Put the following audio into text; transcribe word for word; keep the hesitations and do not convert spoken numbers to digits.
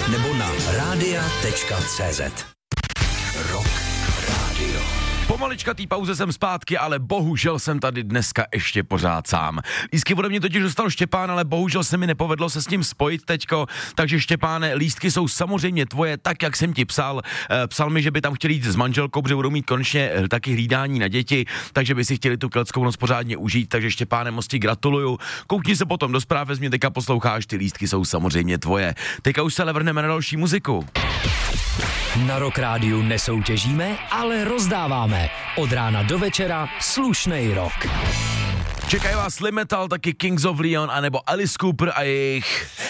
nebo na rádia tečka cé zet. Rock Radio. Po maličkatý pauze jsem zpátky, ale bohužel jsem tady dneska ještě pořád sám. Lístky ode mě totiž dostal Štěpán, ale bohužel se mi nepovedlo se s ním spojit teďko, takže Štěpáne, lístky jsou samozřejmě tvoje, tak jak jsem ti psal. E, psal mi, že by tam chtěli jít s manželkou, protože budou mít konečně e, taky hlídání na děti, takže by si chtěli tu keltskou noc pořádně užít, takže Štěpáne, moc ti gratuluju. Koukni se potom do zpráv, mě teďka posloucháš, ty lístky jsou samozřejmě tvoje. Teďka už se ale vrhneme na další muziku. Na Rock Rádiu nesoutěžíme, ale rozdáváme. Od rána do večera slušnej rock. Čekají vás Slim Metal, taky Kings of Leon, anebo Alice Cooper a jejich